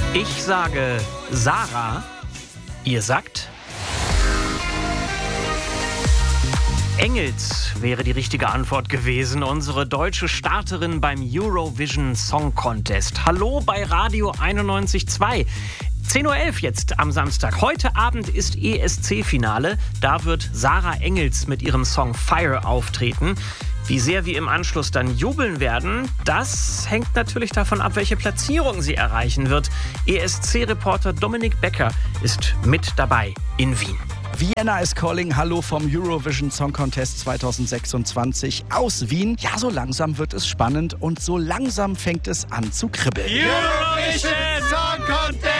Ich sage Sarah, ihr sagt Engels wäre die richtige Antwort gewesen. Unsere deutsche Starterin beim Eurovision Song Contest. Hallo bei Radio 91.2. 10.11 Uhr jetzt am Samstag. Heute Abend ist ESC-Finale. Da wird Sarah Engels mit ihrem Song Fire auftreten. Wie sehr wir im Anschluss dann jubeln werden, das hängt natürlich davon ab, welche Platzierung sie erreichen wird. ESC-Reporter Dominik Becker ist mit dabei in Wien. Vienna is calling. Hallo vom Eurovision Song Contest 2026 aus Wien. Ja, so langsam wird es spannend und so langsam fängt es an zu kribbeln. Eurovision Song Contest!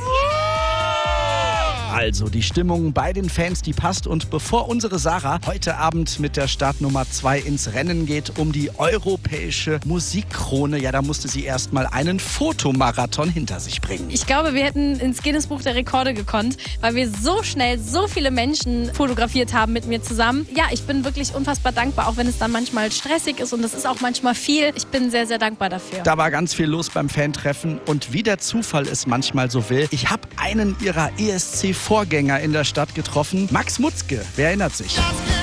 Also die Stimmung bei den Fans, die passt. Und bevor unsere Sarah heute Abend mit der Startnummer 2 ins Rennen geht um die europäische Musikkrone, ja, da musste sie erstmal einen Fotomarathon hinter sich bringen. Ich glaube, wir hätten ins Guinness-Buch der Rekorde gekonnt, weil wir so schnell so viele Menschen fotografiert haben mit mir zusammen. Ja, ich bin wirklich unfassbar dankbar, auch wenn es dann manchmal stressig ist und es ist auch manchmal viel. Ich bin sehr, sehr dankbar dafür. Da war ganz viel los beim Fantreffen und wie der Zufall es manchmal so will, ich habe einen ihrer ESC-Vorgänger in der Stadt getroffen, Max Mutzke. Wer erinnert sich?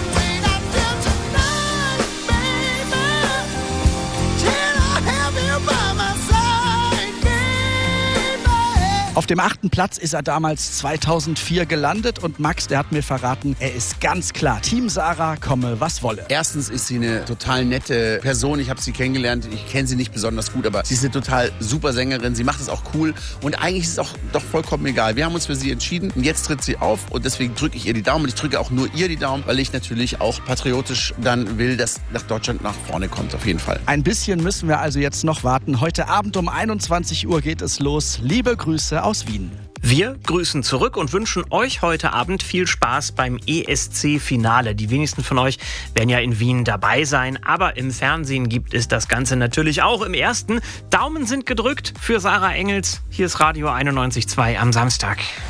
Auf dem 8. Platz ist er damals 2004 gelandet und Max, der hat mir verraten, er ist ganz klar Team Sarah, komme was wolle. Erstens ist sie eine total nette Person. Ich habe sie kennengelernt. Ich kenne sie nicht besonders gut, aber sie ist eine total super Sängerin. Sie macht es auch cool und eigentlich ist es auch doch vollkommen egal. Wir haben uns für sie entschieden und jetzt tritt sie auf und deswegen drücke ich ihr die Daumen. Und ich drücke auch nur ihr die Daumen, weil ich natürlich auch patriotisch dann will, dass nach Deutschland nach vorne kommt, auf jeden Fall. Ein bisschen müssen wir also jetzt noch warten. Heute Abend um 21 Uhr geht es los. Liebe Grüße aus Wien. Wir grüßen zurück und wünschen euch heute Abend viel Spaß beim ESC-Finale. Die wenigsten von euch werden ja in Wien dabei sein, aber im Fernsehen gibt es das Ganze natürlich auch im Ersten. Daumen sind gedrückt für Sarah Engels. Hier ist Radio 91.2 am Samstag.